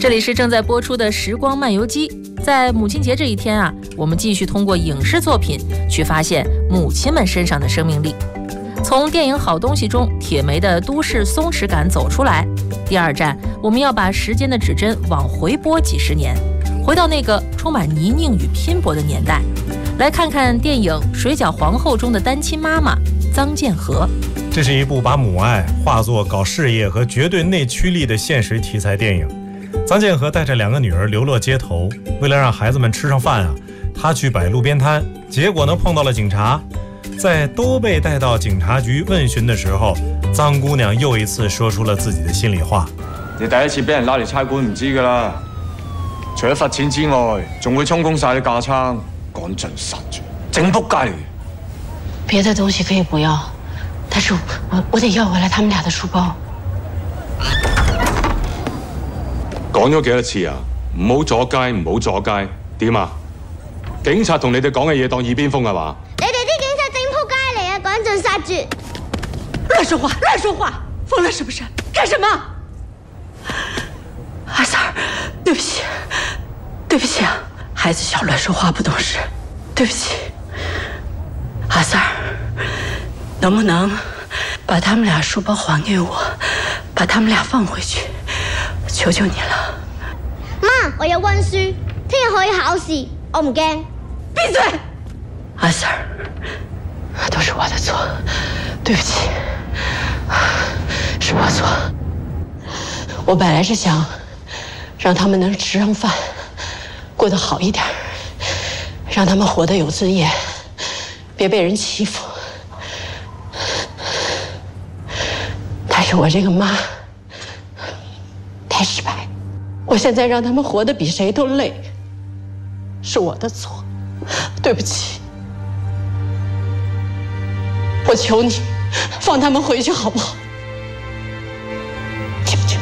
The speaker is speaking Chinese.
这里是正在播出的《时光漫游记》。在母亲节这一天啊，我们继续通过影视作品去发现母亲们身上的生命力。从电影《好东西》中铁梅的都市松弛感走出来，第二站我们要把时间的指针往回拨几十年，回到那个充满泥泞与拼搏的年代，来看看电影《水饺皇后》中的单亲妈妈臧建和。 这是一部把母爱化作搞事业和绝对内驱力的现实题材电影。臧建和带着2个女儿流落街头，为了让孩子们吃上饭啊，他去摆路边摊，结果呢碰到了警察。在都被带到警察局问询的时候，臧姑娘又一次说出了自己的心里話。 你第一次俾人拉嚟差館唔知㗎啦，除咗罰錢之外，仲會充公晒啲架撐，趕盡殺絕，整仆街嚟。 別的東西可以不要，但是我得要回來他們倆的書包。 講咗幾多次啊？唔好阻街，唔好阻街，點啊？警察同你哋講嘅嘢當耳邊風係嘛？ 你哋啲警察整仆街嚟啊！趕盡殺絕！ 亂說話，亂說話，瘋了是不是？幹什麼？阿 Sir， 對不起，對不起啊，孩子小，亂說話不懂事，對不起。阿 Sir， 能不能把他們倆書包還給我，把他們倆放回去？求求你了。 媽，我有溫書，聽日可以考試，我唔驚。 閉嘴！阿 Sir， 都是我的錯，對不起，是我錯。我本來是想讓他們能吃上飯，過得好一點，讓他們活得有尊嚴，別被人欺負。但是我這個媽太失敗，我現在讓他們活得比誰都累，是我的錯，對不起。我求你，放他們回去好不好？